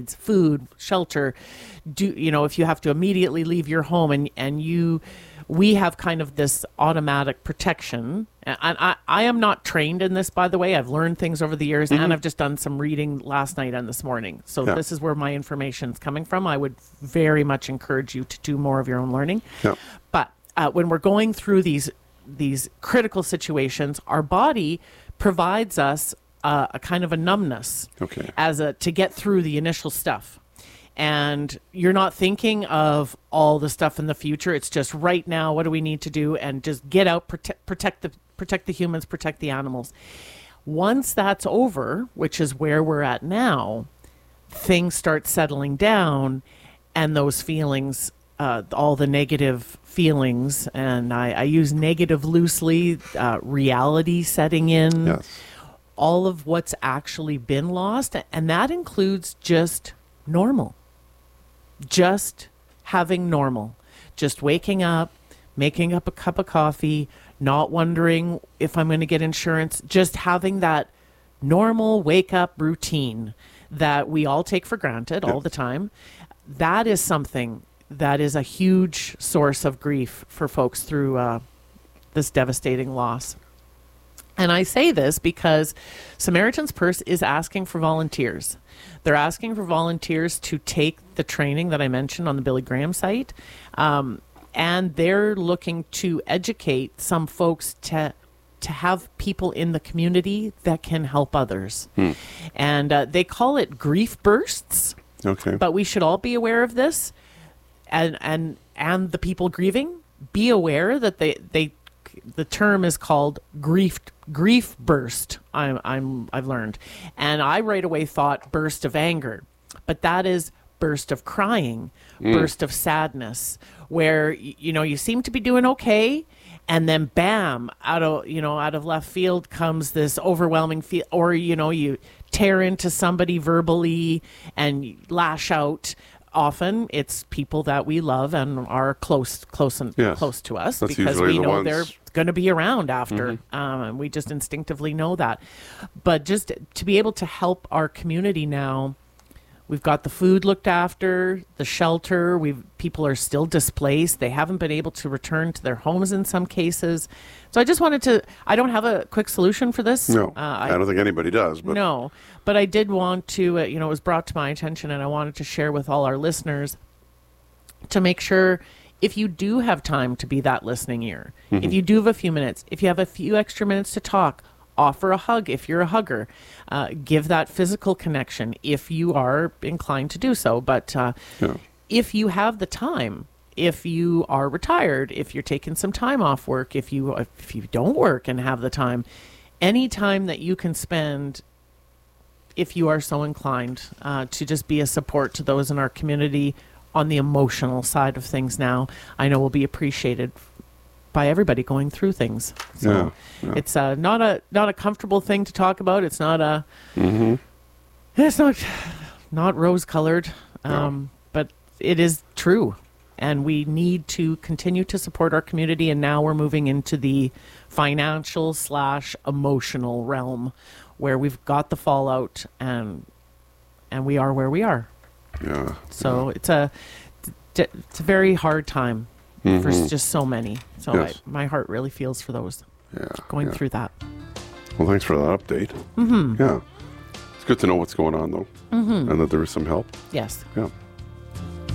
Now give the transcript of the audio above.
food, shelter, if you have to immediately leave your home we have kind of this automatic protection. And I am not trained in this, by the way. I've learned things over the years, and I've just done some reading last night and this morning. So this is where my information is coming from. I would very much encourage you to do more of your own learning. Yeah. But when we're going through these critical situations, our body provides us a kind of a numbness to get through the initial stuff. And you're not thinking of all the stuff in the future. It's just right now, what do we need to do? And just get out, protect the humans, protect the animals. Once that's over, which is where we're at now, things start settling down, and those feelings, all the negative feelings, and I use negative loosely, reality setting in. Yes. All of what's actually been lost, and that includes just normal. Just having normal. Just waking up, making up a cup of coffee, not wondering if I'm going to get insurance, just having that normal wake-up routine that we all take for granted all the time. That is something that is a huge source of grief for folks through this devastating loss. And I say this because Samaritan's Purse is asking for volunteers. They're asking for volunteers to take the training that I mentioned on the Billy Graham site. And they're looking to educate some folks to have people in the community that can help others. And they call it grief bursts. Okay. But we should all be aware of this. And the people grieving, be aware that the term is called grief burst. I've learned, and I right away thought burst of anger, but that is burst of crying, burst of sadness, where you seem to be doing okay, and then bam, out of left field comes this overwhelming feel, or you tear into somebody verbally and lash out. Often it's people that we love and are close to us. That's because we know they're going to be around after. And we just instinctively know that. But just to be able to help our community now, we've got the food looked after, the shelter. People are still displaced. They haven't been able to return to their homes in some cases. So I just wanted to, I don't have a quick solution for this. No, I don't think anybody does. But. No, but I did want to, it was brought to my attention, and I wanted to share with all our listeners to make sure if you do have time to be that listening ear, if you do have a few minutes, if you have a few extra minutes to talk, offer a hug if you're a hugger. Give that physical connection if you are inclined to do so. But if you have the time, if you are retired, if you're taking some time off work, if you don't work and have the time, any time that you can spend, if you are so inclined, to just be a support to those in our community on the emotional side of things now, I know will be appreciated by everybody going through things. So it's not a comfortable thing to talk about. It's not it's not rose colored, but it is true. And we need to continue to support our community. And now we're moving into the financial / emotional realm where we've got the fallout and we are where we are. Yeah. So it's a very hard time for just so many. So my heart really feels for those going through that. Well, thanks for that update. Yeah. It's good to know what's going on, though, and that there is some help. Yes. Yeah.